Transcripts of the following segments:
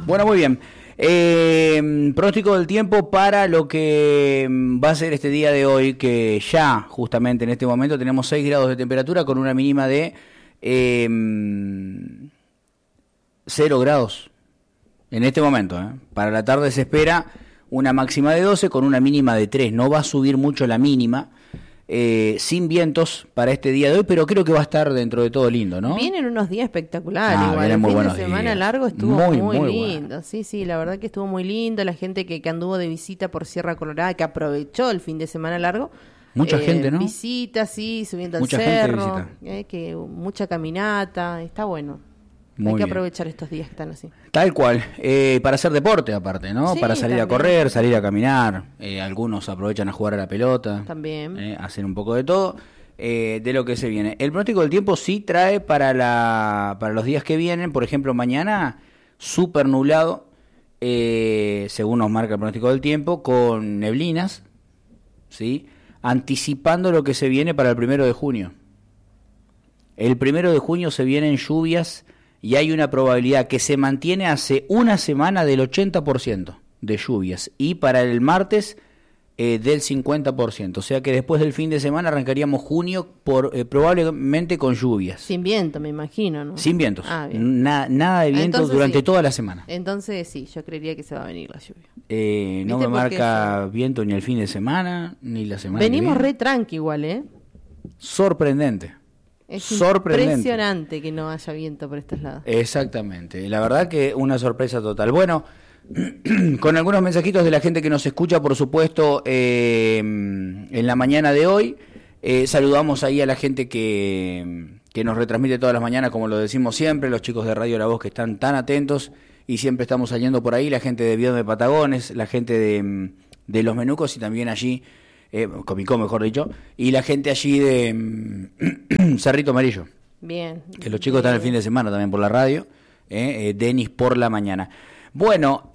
Bueno, muy bien. Pronóstico del tiempo para lo que va a ser este día de hoy, que ya justamente en este momento tenemos 6 grados de temperatura con una mínima de 0 grados. En este momento, para la tarde se espera una máxima de 12 con una mínima de 3. No va a subir mucho la mínima. Sin vientos para este día de hoy, pero creo que va a estar dentro de todo lindo, ¿no? Vienen unos días espectaculares, igual. El fin de semana largo estuvo muy lindo. Bueno. Sí, la verdad que estuvo muy lindo. La gente que anduvo de visita por Sierra Colorada, que aprovechó el fin de semana largo. Mucha gente, ¿no? Visita, sí, subiendo mucha al cerro. que mucha caminata, está bueno. Hay que aprovechar estos días que están así. Tal cual, para hacer deporte aparte, ¿no? Sí, para salir también. A correr, salir a caminar, algunos aprovechan a jugar a la pelota. También. Hacen un poco de todo, de lo que se viene. El pronóstico del tiempo sí trae para los días que vienen, por ejemplo, mañana, súper nublado, según nos marca el pronóstico del tiempo, con neblinas, ¿sí? Anticipando lo que se viene para el 1 de junio. El 1 de junio se vienen lluvias y hay una probabilidad que se mantiene hace una semana del 80% de lluvias y para el martes del 50%. O sea que después del fin de semana arrancaríamos junio probablemente con lluvias. Sin viento, me imagino, ¿no? Sin vientos. Nada de viento entonces, durante sí. toda la semana. Entonces sí, yo creería que se va a venir la lluvia. No me marca viento ni el fin de semana ni la semana Venimos que viene. re tranqui igual, Sorprendente. Es impresionante que no haya viento por estos lados. Exactamente, la verdad que una sorpresa total. Bueno, con algunos mensajitos de la gente que nos escucha, por supuesto, en la mañana de hoy. Saludamos ahí a la gente que nos retransmite todas las mañanas, como lo decimos siempre, los chicos de Radio La Voz que están tan atentos y siempre estamos saliendo por ahí, la gente de Biome Patagones, la gente de Los Menucos y también allí... Comicó, mejor dicho, y la gente allí de Cerrito Amarillo. Bien. Que los chicos están el fin de semana también por la radio, Denis por la mañana. Bueno,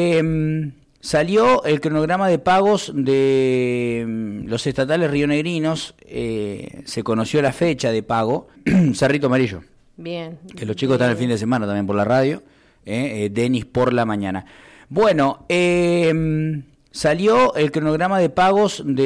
salió el cronograma de pagos de los estatales rionegrinos, se conoció la fecha de pago, Cerrito Amarillo. Bien. Que los chicos están el fin de semana también por la radio, Denis por la mañana. Bueno, salió el cronograma de pagos de